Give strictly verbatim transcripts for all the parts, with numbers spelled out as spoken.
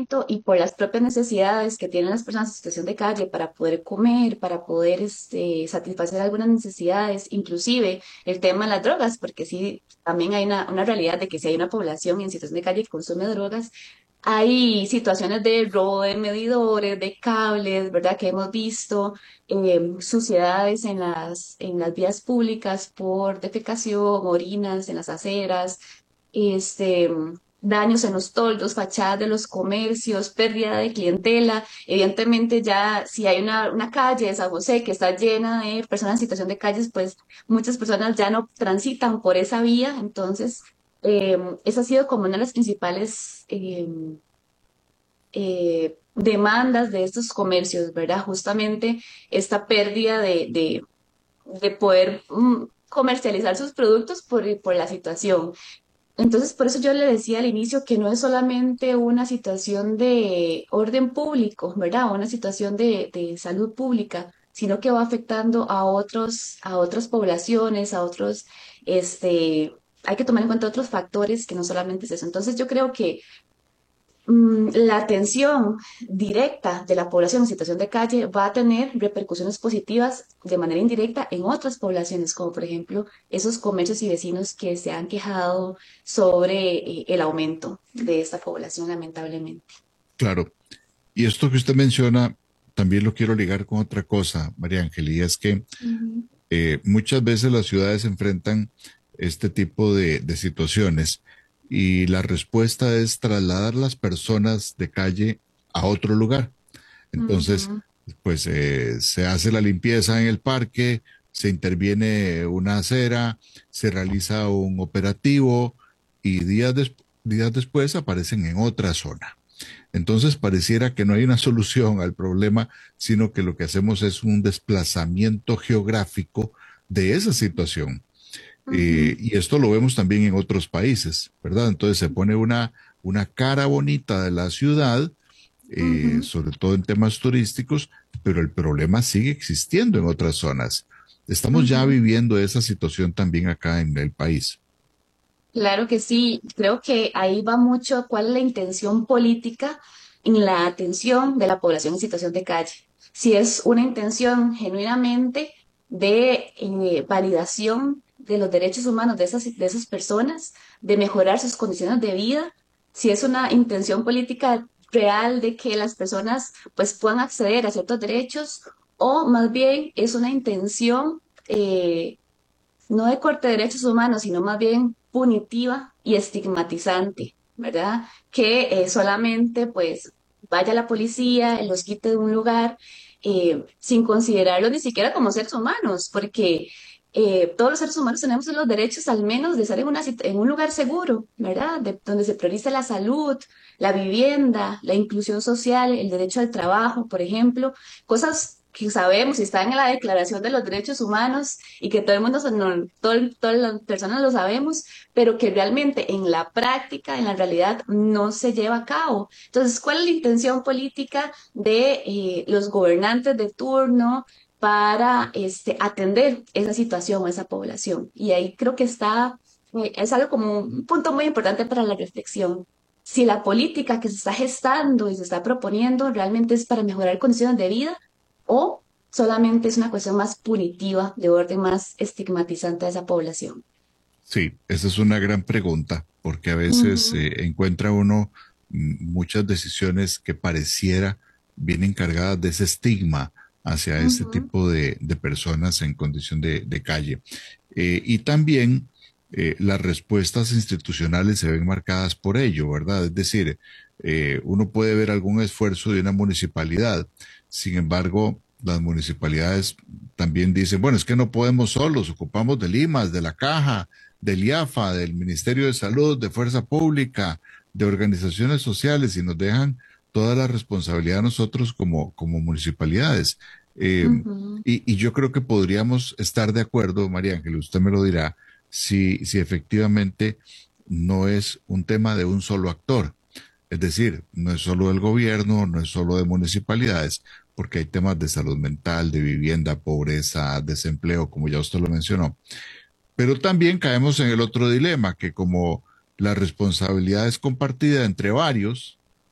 momento y por las propias necesidades que tienen las personas en situación de calle para poder comer, para poder este, satisfacer algunas necesidades, inclusive el tema de las drogas, porque sí, también hay una, una realidad de que si hay una población en situación de calle que consume drogas, hay situaciones de robo de medidores, de cables, ¿verdad? Que hemos visto, eh, suciedades en las, en las vías públicas por defecación, orinas en las aceras, este, daños en los toldos, fachadas de los comercios, pérdida de clientela. Evidentemente ya si hay una, una calle de San José que está llena de personas en situación de calles, pues muchas personas ya no transitan por esa vía. Entonces, eh, esa ha sido como una de las principales eh, eh, demandas de estos comercios, ¿verdad? Justamente esta pérdida de, de, de poder mm, comercializar sus productos por, por la situación. Entonces, por eso yo le decía al inicio que no es solamente una situación de orden público, ¿verdad? Una situación de, de salud pública, sino que va afectando a otros, a otras poblaciones, a otros, este, hay que tomar en cuenta otros factores que no solamente es eso. Entonces, yo creo que mm, la atención directa de la población en situación de calle va a tener repercusiones positivas de manera indirecta en otras poblaciones, como por ejemplo esos comercios y vecinos que se han quejado sobre eh, el aumento de esta población, lamentablemente. Claro. Y esto que usted menciona, también lo quiero ligar con otra cosa, María Ángel, y es que Ujú, eh, muchas veces las ciudades enfrentan este tipo de, de situaciones y la respuesta es trasladar las personas de calle a otro lugar. Entonces, ujú, pues eh, se hace la limpieza en el parque, se interviene una acera, se realiza un operativo y días, des- días después aparecen en otra zona. Entonces pareciera que no hay una solución al problema, sino que lo que hacemos es un desplazamiento geográfico de esa situación. Eh, ujú, y esto lo vemos también en otros países, ¿verdad? Entonces se pone una, una cara bonita de la ciudad, eh, ujú, sobre todo en temas turísticos, pero el problema sigue existiendo en otras zonas. Estamos ya ujú. viviendo esa situación también acá en el país. Claro que sí, creo que ahí va mucho cuál es la intención política en la atención de la población en situación de calle. Si es una intención genuinamente de eh, validación de los derechos humanos de esas, de esas personas, de mejorar sus condiciones de vida, si es una intención política real de que las personas pues puedan acceder a ciertos derechos, o más bien es una intención eh, no de corte de derechos humanos, sino más bien punitiva y estigmatizante, ¿verdad? Que eh, solamente pues vaya la policía, los quite de un lugar eh, sin considerarlos ni siquiera como seres humanos, porque eh, todos los seres humanos tenemos los derechos al menos de estar en, una, sit- en un lugar seguro, ¿verdad? De- donde se priorice la salud, la vivienda, la inclusión social, el derecho al trabajo, por ejemplo, cosas que sabemos y están en la Declaración de los Derechos Humanos y que todo el mundo, no, todo, todas las personas lo sabemos, pero que realmente en la práctica, en la realidad, no se lleva a cabo. Entonces, ¿cuál es la intención política de eh, los gobernantes de turno para este, atender esa situación o esa población? Y ahí creo que está, eh, es algo como un punto muy importante para la reflexión. Si la política que se está gestando y se está proponiendo realmente es para mejorar condiciones de vida o solamente es una cuestión más punitiva, de orden más estigmatizante a esa población. Sí, esa es una gran pregunta, porque a veces Ujú, eh, encuentra uno mm, muchas decisiones que pareciera vienen cargadas de ese estigma hacia este ujú, tipo de, de personas en condición de, de calle. Eh, y también eh, las respuestas institucionales se ven marcadas por ello, ¿verdad? Es decir, eh, uno puede ver algún esfuerzo de una municipalidad, sin embargo, las municipalidades también dicen, bueno, es que no podemos solos, ocupamos de Limas, de la Caja, del IAFA, del Ministerio de Salud, de Fuerza Pública, de organizaciones sociales y nos dejan toda la responsabilidad a nosotros como, como municipalidades. Eh, ujú. y, y yo creo que podríamos estar de acuerdo, María Ángel, usted me lo dirá, si, si efectivamente no es un tema de un solo actor. Es decir, no es solo del gobierno, no es solo de municipalidades, porque hay temas de salud mental, de vivienda, pobreza, desempleo, como ya usted lo mencionó. Pero también caemos en el otro dilema, que como la responsabilidad es compartida entre varios,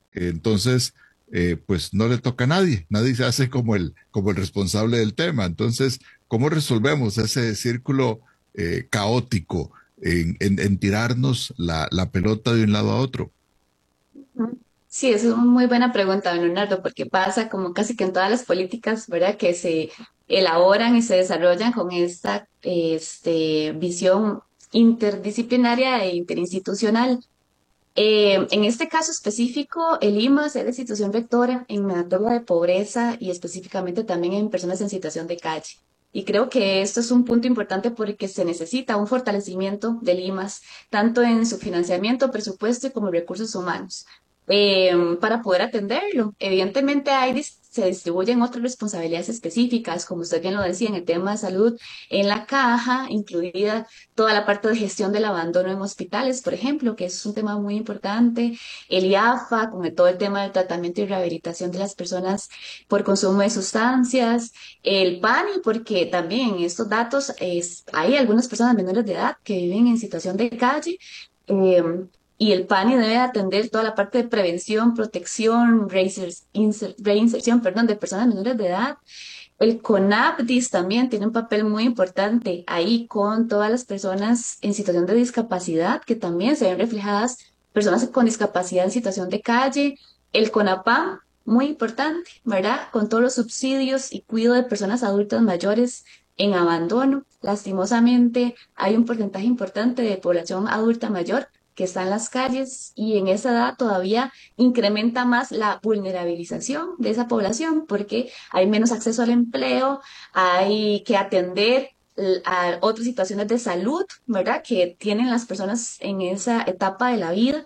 Entonces, eh, pues no le toca a nadie, nadie se hace como el, como el responsable del tema. Entonces, ¿cómo resolvemos ese círculo eh, caótico en, en, en tirarnos la, la pelota de un lado a otro? Ujú. Sí, esa es una muy buena pregunta, don Leonardo, porque pasa como casi que en todas las políticas, ¿verdad? Que se elaboran y se desarrollan con esta este, visión interdisciplinaria e interinstitucional. Eh, en este caso específico, el I M A S es la institución rectora en materia de pobreza y específicamente también en personas en situación de calle. Y creo que esto es un punto importante porque se necesita un fortalecimiento del I M A S, tanto en su financiamiento, presupuesto y como recursos humanos, eh, para poder atenderlo. Evidentemente hay, dis- se distribuyen otras responsabilidades específicas, como usted bien lo decía, en el tema de salud, en la caja, incluida toda la parte de gestión del abandono en hospitales, por ejemplo, que es un tema muy importante, el I A F A, con el- todo el tema del tratamiento y rehabilitación de las personas por consumo de sustancias, el PANI, porque también estos datos, es, hay algunas personas menores de edad que viven en situación de calle. eh, y el PANI debe atender toda la parte de prevención, protección, reinser- inser- reinserción, perdón, de personas menores de edad. El CONAPDIS también tiene un papel muy importante ahí con todas las personas en situación de discapacidad, que también se ven reflejadas personas con discapacidad en situación de calle. El CONAPAM, muy importante, ¿verdad? Con todos los subsidios y cuidado de personas adultas mayores en abandono. Lastimosamente, hay un porcentaje importante de población adulta mayor que está en las calles y en esa edad todavía incrementa más la vulnerabilización de esa población porque hay menos acceso al empleo, hay que atender l- a otras situaciones de salud, ¿verdad? Que tienen las personas en esa etapa de la vida.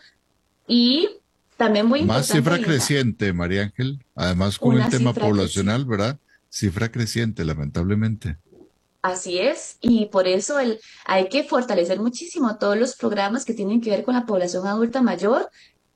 Y también muy Más importante cifra en esa, creciente, María Ángel, además con el una tema cifra que sí. poblacional, ¿verdad? Cifra creciente, lamentablemente. Así es, y por eso el, hay que fortalecer muchísimo todos los programas que tienen que ver con la población adulta mayor,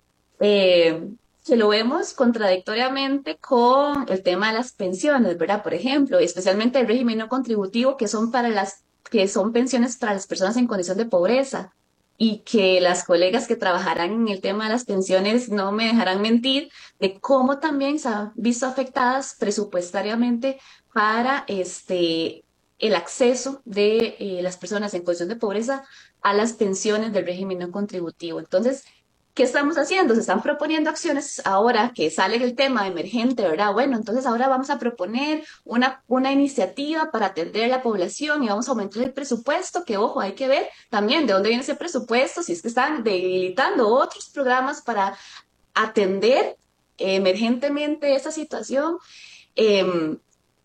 eh, que lo vemos contradictoriamente con el tema de las pensiones, ¿verdad? Por ejemplo, especialmente el régimen no contributivo, que son para las, que son pensiones para las personas en condición de pobreza, y que las colegas que trabajarán en el tema de las pensiones no me dejarán mentir de cómo también se han visto afectadas presupuestariamente para este el acceso de eh, las personas en condición de pobreza a las pensiones del régimen no contributivo. Entonces, ¿qué estamos haciendo? Se están proponiendo acciones ahora que sale el tema emergente, ¿verdad? Bueno, entonces ahora vamos a proponer una, una iniciativa para atender a la población y vamos a aumentar el presupuesto, que ojo, hay que ver también de dónde viene ese presupuesto, si es que están debilitando otros programas para atender eh, emergentemente esa situación. Em,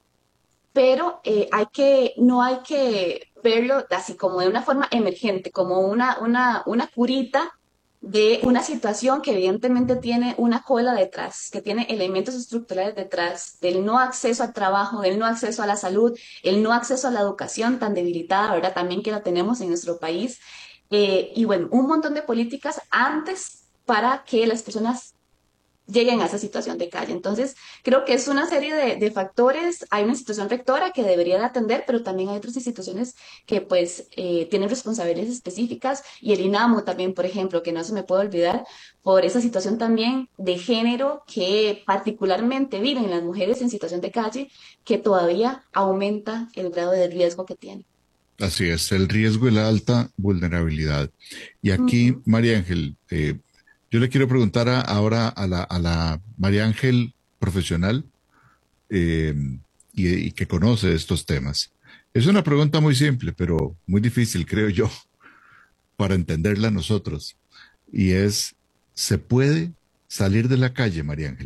pero eh, hay que, no hay que verlo así como de una forma emergente, como una, una, una curita de una situación que evidentemente tiene una cola detrás, que tiene elementos estructurales detrás, del no acceso al trabajo, del no acceso a la salud, el no acceso a la educación tan debilitada, ¿verdad? También que la tenemos en nuestro país. Eh, y bueno, un montón de políticas antes para que las personas lleguen a esa situación de calle. Entonces, creo que es una serie de, de factores. Hay una institución rectora que debería de atender, pero también hay otras instituciones que pues eh, tienen responsabilidades específicas y el INAMU también, por ejemplo, que no se me puede olvidar por esa situación también de género que particularmente viven las mujeres en situación de calle, que todavía aumenta el grado de riesgo que tienen. Así es, el riesgo y la alta vulnerabilidad. Y aquí, Ujú. María Ángel, eh, yo le quiero preguntar a- ahora a la, a la María Ángel profesional eh, y, y que conoce estos temas. Es una pregunta muy simple, pero muy difícil, creo yo, para entenderla nosotros. Y es, ¿se puede salir de la calle, María Ángel?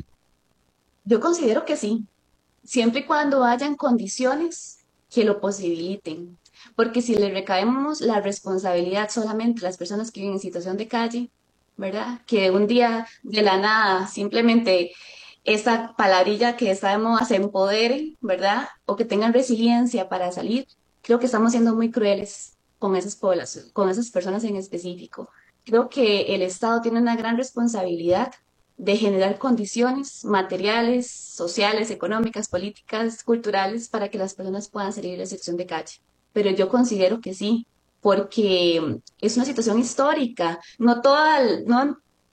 Yo considero que sí. Siempre y cuando hayan condiciones que lo posibiliten. Porque si le recaemos la responsabilidad solamente a las personas que viven en situación de calle, ¿verdad? Que un día de la nada simplemente esa palabrilla que está de moda se empoderen, ¿verdad? O que tengan resiliencia para salir, creo que estamos siendo muy crueles con esas poblaciones, con esas personas en específico. Creo que el Estado tiene una gran responsabilidad de generar condiciones materiales, sociales, económicas, políticas, culturales para que las personas puedan salir de sección de calle. Pero yo considero que sí, porque es una situación histórica. No toda, no,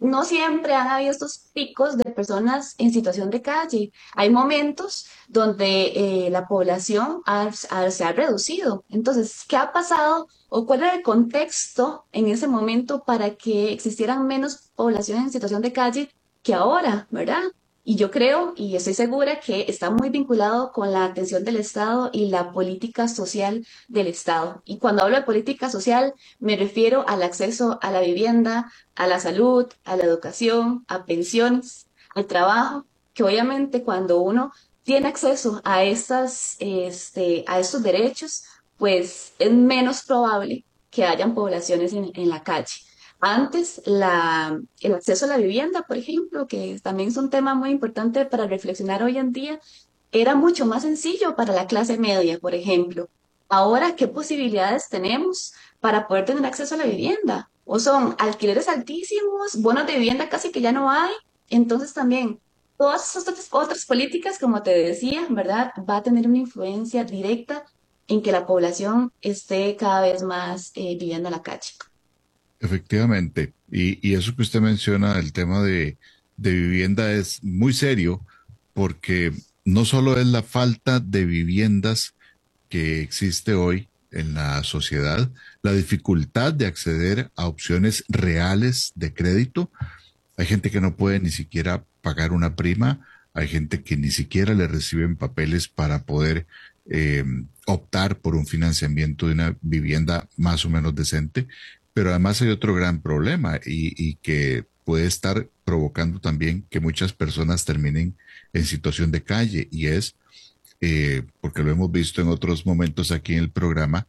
no siempre han habido estos picos de personas en situación de calle. Hay momentos donde eh, la población ha- ha- se ha reducido. Entonces, ¿qué ha pasado o cuál era el contexto en ese momento para que existieran menos población en situación de calle que ahora, ¿verdad? Y yo creo y estoy segura que está muy vinculado con la atención del Estado y la política social del Estado. Y cuando hablo de política social, me refiero al acceso a la vivienda, a la salud, a la educación, a pensiones, al trabajo, que obviamente cuando uno tiene acceso a estas, este, a estos derechos, pues es menos probable que hayan poblaciones en, en la calle. Antes, la, el acceso a la vivienda, por ejemplo, que también es un tema muy importante para reflexionar hoy en día, era mucho más sencillo para la clase media, por ejemplo. Ahora, ¿qué posibilidades tenemos para poder tener acceso a la vivienda? O son alquileres altísimos, bonos de vivienda casi que ya no hay. Entonces también, todas esas otras, otras políticas, como te decía, ¿verdad? Va a tener una influencia directa en que la población esté cada vez más eh, viviendo en la calle. Efectivamente. Y, y eso que usted menciona, el tema de, de vivienda es muy serio porque no solo es la falta de viviendas que existe hoy en la sociedad, la dificultad de acceder a opciones reales de crédito. Hay gente que no puede ni siquiera pagar una prima, hay gente que ni siquiera le reciben papeles para poder eh, optar por un financiamiento de una vivienda más o menos decente, pero además hay otro gran problema y, y que puede estar provocando también que muchas personas terminen en situación de calle y es, eh, porque lo hemos visto en otros momentos aquí en el programa,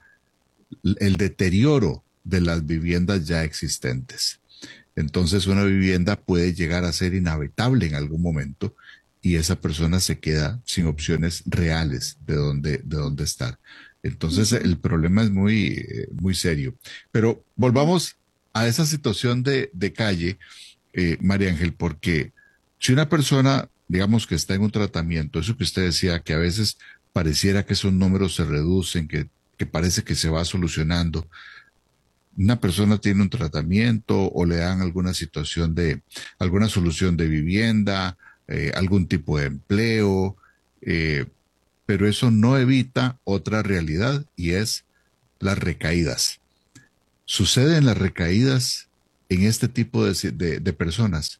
el deterioro de las viviendas ya existentes. Entonces una vivienda puede llegar a ser inhabitable en algún momento y esa persona se queda sin opciones reales de dónde, de dónde estar. Entonces Ujú. el problema es muy, eh, muy serio. Pero volvamos a esa situación de, de calle, eh, María Ángel, porque si una persona, digamos que está en un tratamiento, eso que usted decía, que a veces pareciera que esos números se reducen, que, que parece que se va solucionando, una persona tiene un tratamiento o le dan alguna situación de, alguna solución de vivienda, eh, algún tipo de empleo, eh, pero eso no evita otra realidad y es las recaídas. ¿Suceden las recaídas en este tipo de, si- de- de personas?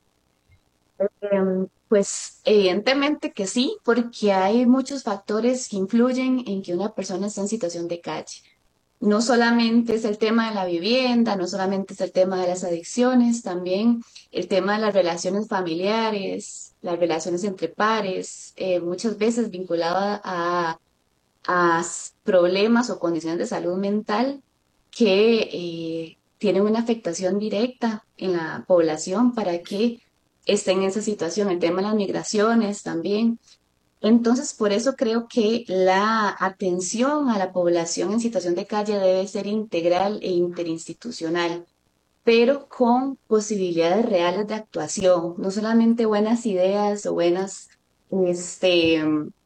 Em, Pues evidentemente que sí, porque hay muchos factores que influyen en que una persona esté en situación de calle. No solamente es el tema de la vivienda, no solamente es el tema de las adicciones, también el tema de las relaciones familiares, las relaciones entre pares, eh, muchas veces vinculada a, a s- problemas o condiciones de salud mental que eh, tienen una afectación directa en la población para que esté en esa situación. El tema de las migraciones también. Entonces, por eso creo que la atención a la población en situación de calle debe ser integral e interinstitucional, pero con posibilidades reales de actuación, no solamente buenas ideas o buenas, este,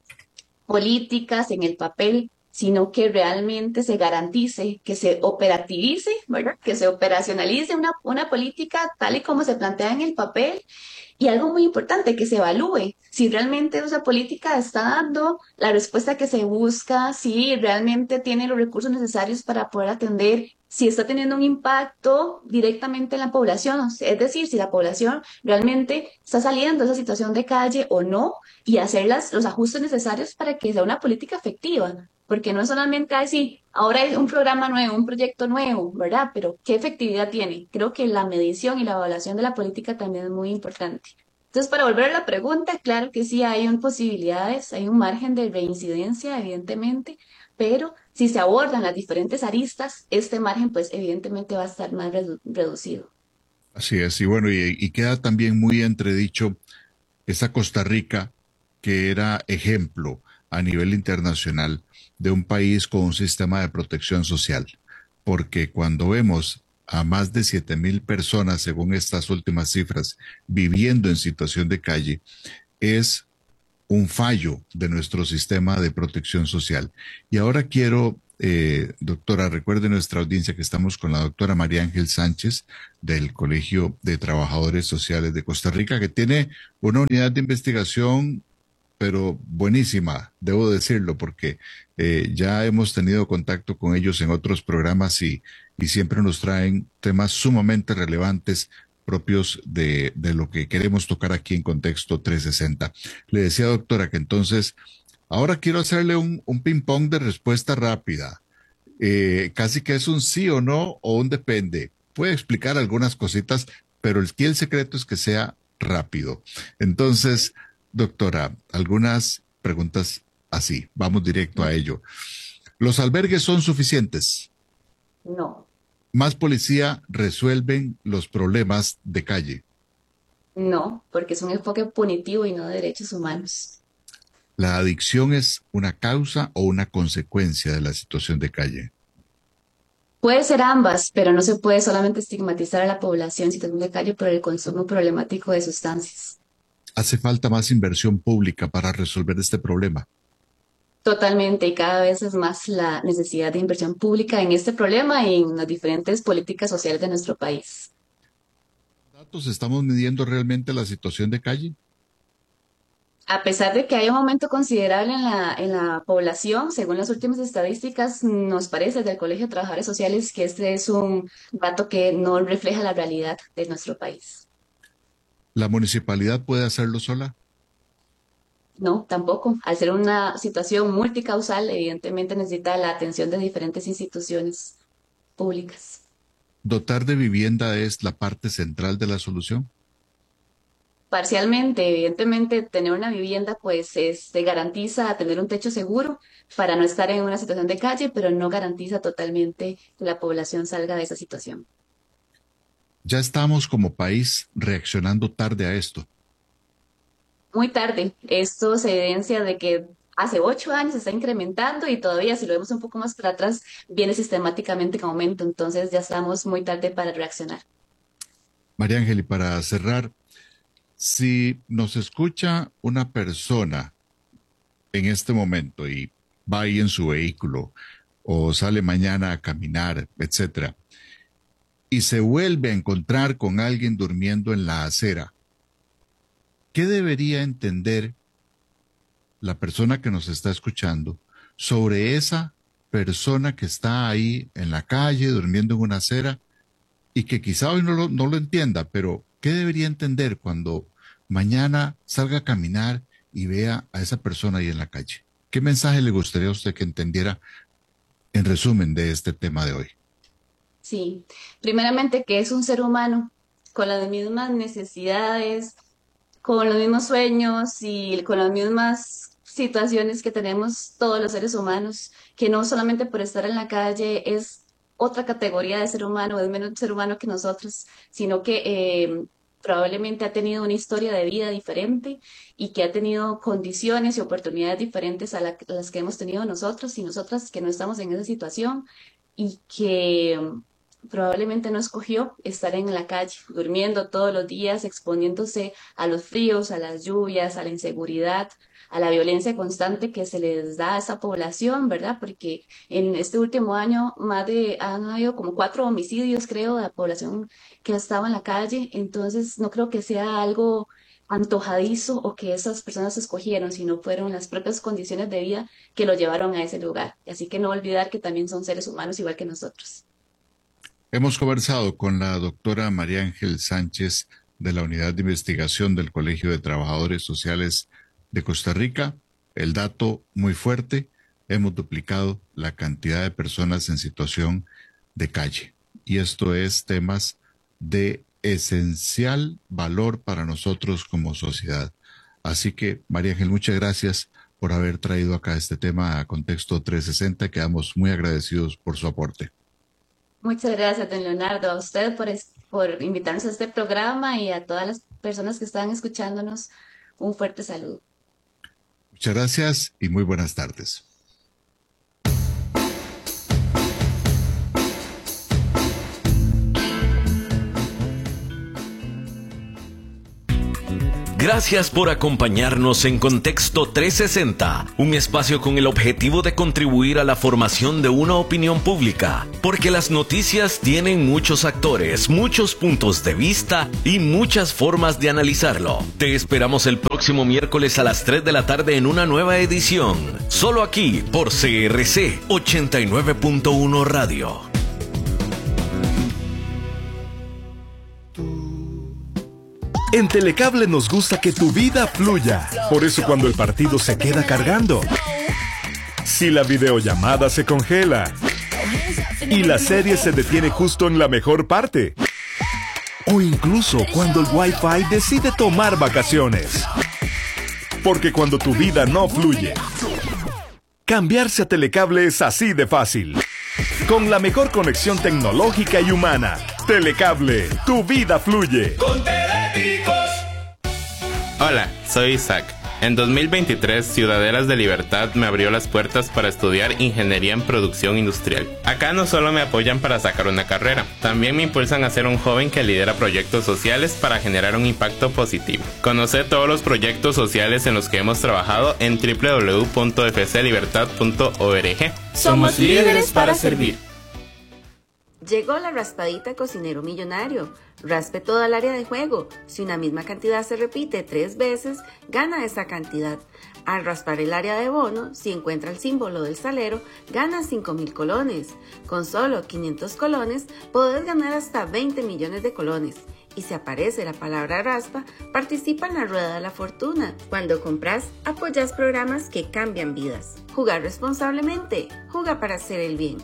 políticas en el papel, sino que realmente se garantice, que se operativice, ¿verdad? Que se operacionalice una, una política tal y como se plantea en el papel y algo muy importante, que se evalúe si realmente esa política está dando la respuesta que se busca, si realmente tiene los recursos necesarios para poder atender, si está teniendo un impacto directamente en la población, o sea, es decir, si la población realmente está saliendo de esa situación de calle o no, y hacer las, los ajustes necesarios para que sea una política efectiva. Porque no es solamente decir, ahora hay un programa nuevo, un proyecto nuevo, ¿verdad? Pero ¿qué efectividad tiene? Creo que la medición y la evaluación de la política también es muy importante. Entonces, para volver a la pregunta, claro que sí hay un posibilidades, hay un margen de reincidencia, evidentemente, pero si se abordan las diferentes aristas, este margen, pues evidentemente va a estar más redu- reducido. Así es, y bueno, y, y queda también muy entredicho esa Costa Rica que era ejemplo a nivel internacional de un país con un sistema de protección social, porque cuando vemos a más de siete mil personas, según estas últimas cifras, viviendo en situación de calle, es un fallo de nuestro sistema de protección social. Y ahora quiero Eh, doctora, recuerde nuestra audiencia que estamos con la doctora María Ángel Sánchez del Colegio de Trabajadores Sociales de Costa Rica, que tiene una unidad de investigación, pero buenísima, debo decirlo, porque eh, ya hemos tenido contacto con ellos en otros programas y, y siempre nos traen temas sumamente relevantes propios de, de lo que queremos tocar aquí en Contexto trescientos sesenta. Le decía, doctora, que entonces ahora quiero hacerle un, un ping-pong de respuesta rápida. Eh, casi que es un sí o no o un depende. Puede explicar algunas cositas, pero el, aquí el secreto es que sea rápido. Entonces, doctora, algunas preguntas así. Vamos directo a ello. ¿Los albergues son suficientes? No, ¿Más policía resuelven los problemas de calle? no, porque es un enfoque punitivo y no de derechos humanos. ¿La adicción es una causa o una consecuencia de la situación de calle? Puede ser ambas, pero no se puede solamente estigmatizar a la población en situación de calle por el consumo problemático de sustancias. ¿Hace falta más inversión pública para resolver este problema? Totalmente, y cada vez es más la necesidad de inversión pública en este problema y en las diferentes políticas sociales de nuestro país. ¿Datos estamos midiendo realmente la situación de calle? A pesar de que hay un aumento considerable en la, en la población, según las últimas estadísticas, nos parece desde el Colegio de Trabajadores Sociales que este es un dato que no refleja la realidad de nuestro país. ¿La municipalidad puede hacerlo sola? No, tampoco. Al ser una situación multicausal, evidentemente necesita la atención de diferentes instituciones públicas. ¿Dotar de vivienda es la parte central de la solución? Parcialmente, evidentemente, tener una vivienda pues este, garantiza tener un techo seguro para no estar en una situación de calle, pero no garantiza totalmente que la población salga de esa situación. Ya estamos como país reaccionando tarde a esto. Muy tarde, esto se evidencia de que hace ocho años se está incrementando y todavía si lo vemos un poco más para atrás, viene sistemáticamente en aumento, entonces ya estamos muy tarde para reaccionar. María Ángel, y para cerrar, si nos escucha una persona en este momento y va ahí en su vehículo o sale mañana a caminar, etcétera, y se vuelve a encontrar con alguien durmiendo en la acera, ¿qué debería entender la persona que nos está escuchando sobre esa persona que está ahí en la calle durmiendo en una acera y que quizá hoy no lo, no lo entienda, pero ¿qué debería entender cuando mañana salga a caminar y vea a esa persona ahí en la calle? ¿Qué mensaje le gustaría a usted que entendiera en resumen de este tema de hoy? Sí, primeramente que es un ser humano con las mismas necesidades, con los mismos sueños y con las mismas situaciones que tenemos todos los seres humanos, que no solamente por estar en la calle es otra categoría de ser humano, es menos ser humano que nosotros, sino que eh, probablemente ha tenido una historia de vida diferente y que ha tenido condiciones y oportunidades diferentes a, la- a las que hemos tenido nosotros y nosotras que no estamos en esa situación y que probablemente no escogió estar en la calle, durmiendo todos los días, exponiéndose a los fríos, a las lluvias, a la inseguridad, a la violencia constante que se les da a esa población, ¿verdad? Porque en este último año más de, han habido como cuatro homicidios, creo, de la población que estaba en la calle, entonces no creo que sea algo antojadizo o que esas personas escogieron, sino fueron las propias condiciones de vida que lo llevaron a ese lugar. Así que no olvidar que también son seres humanos igual que nosotros. Hemos conversado con la doctora María Ángel Sánchez de la Unidad de Investigación del Colegio de Trabajadores Sociales de Costa Rica. El dato muy fuerte, hemos duplicado la cantidad de personas en situación de calle. Y esto es temas de esencial valor para nosotros como sociedad. Así que, María Ángel, muchas gracias por haber traído acá este tema a Contexto trescientos sesenta. Quedamos muy agradecidos por su aporte. Muchas gracias, don Leonardo, a usted por, es- por invitarnos a este programa y a todas las personas que están escuchándonos. Un fuerte saludo. Muchas gracias y muy buenas tardes. Gracias por acompañarnos en Contexto trescientos sesenta, un espacio con el objetivo de contribuir a la formación de una opinión pública, porque las noticias tienen muchos actores, muchos puntos de vista y muchas formas de analizarlo. Te esperamos el próximo miércoles a las tres de la tarde en una nueva edición, solo aquí por C R C ochenta y nueve punto uno Radio. En Telecable nos gusta que tu vida fluya. Por eso cuando el partido se queda cargando, si la videollamada se congela y la serie se detiene justo en la mejor parte, o incluso cuando el Wi-Fi decide tomar vacaciones. Porque cuando tu vida no fluye, cambiarse a Telecable es así de fácil. Con la mejor conexión tecnológica y humana. Telecable, tu vida fluye. Con Teléticos. Hola, soy Isaac. En dos mil veintitrés, Ciudadelas de Libertad me abrió las puertas para estudiar Ingeniería en Producción Industrial. Acá no solo me apoyan para sacar una carrera, también me impulsan a ser un joven que lidera proyectos sociales para generar un impacto positivo. Conoce todos los proyectos sociales en los que hemos trabajado en doble u doble u doble u punto f c libertad punto org. Somos líderes para servir. Llegó la raspadita Cocinero Millonario. Raspe toda el área de juego. Si una misma cantidad se repite tres veces, gana esa cantidad. Al raspar el área de bono, si encuentra el símbolo del salero, gana cinco mil colones. Con solo quinientos colones, podés ganar hasta veinte millones de colones. Y si aparece la palabra raspa, participa en la Rueda de la Fortuna. Cuando compras, apoyas programas que cambian vidas. Jugar responsablemente. Juega para hacer el bien.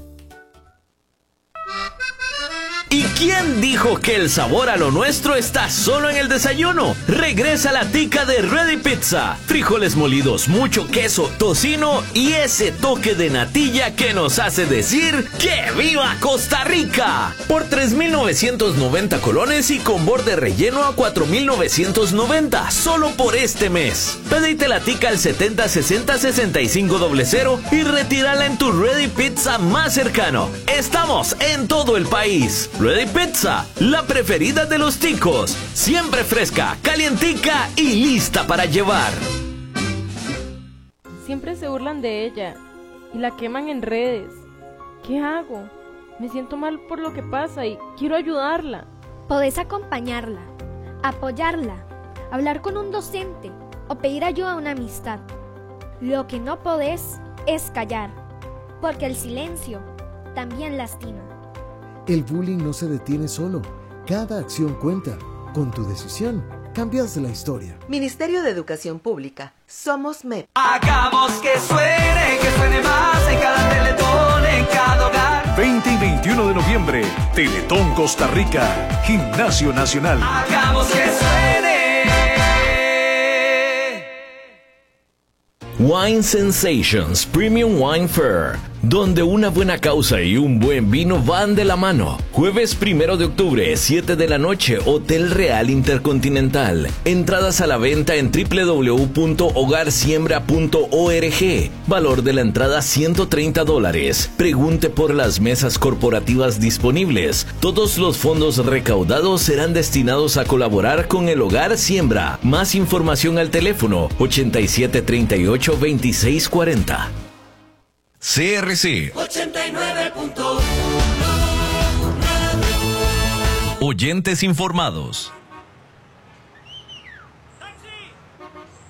¿Y quién dijo que el sabor a lo nuestro está solo en el desayuno? Regresa la tica de Ready Pizza. Frijoles molidos, mucho queso, tocino y ese toque de natilla que nos hace decir ¡que viva Costa Rica! Por tres mil novecientos noventa colones y con borde relleno a cuatro mil novecientos noventa, solo por este mes. Pedite la tica al setenta sesenta sesenta y cinco cero cero y retírala en tu Ready Pizza más cercano. Estamos en todo el país. Ready Pizza, la preferida de los ticos. Siempre fresca, calientica y lista para llevar. Siempre se burlan de ella y la queman en redes. ¿Qué hago? Me siento mal por lo que pasa y quiero ayudarla. Podés acompañarla, apoyarla, hablar con un docente o pedir ayuda a una amistad. Lo que no podés es callar, porque el silencio también lastima. El bullying no se detiene solo. Cada acción cuenta. Con tu decisión, cambias la historia. Ministerio de Educación Pública. Somos M E P. Hagamos que suene, que suene más en cada teletón, en cada hogar. veinte y veintiuno de noviembre, Teletón Costa Rica, Gimnasio Nacional. Hagamos que suene. Wine Sensations Premium Wine Fair, donde una buena causa y un buen vino van de la mano. Jueves primero de octubre, siete de la noche, Hotel Real Intercontinental. Entradas a la venta en doble u doble u doble u punto hogar siembra punto org. Valor de la entrada ciento treinta dólares. Pregunte por las mesas corporativas disponibles. Todos los fondos recaudados serán destinados a colaborar con el Hogar Siembra. Más información al teléfono ochenta y siete treinta y ocho veintiséis cuarenta. C R C ochenta y nueve punto uno. Oyentes informados.